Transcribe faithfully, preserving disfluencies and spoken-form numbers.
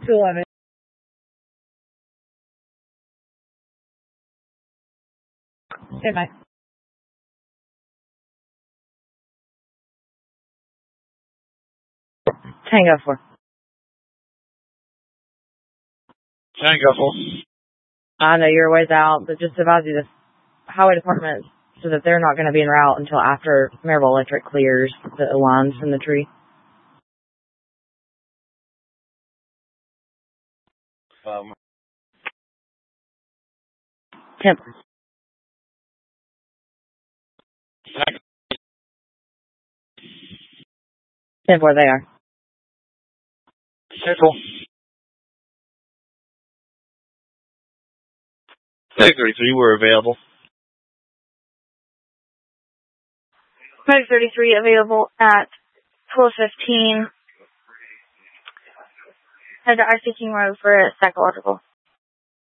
two eleven. Good night. Tango four. Tango four. I know you're ways out, but just advise you the highway department so that they're not going to be en route until after Maryville Electric clears the lines from the tree. Um. Temp. Temp where they are. Central. six thirty-three were available. Medic thirty-three available at twelve fifteen. Head to I C King Road for a psychological.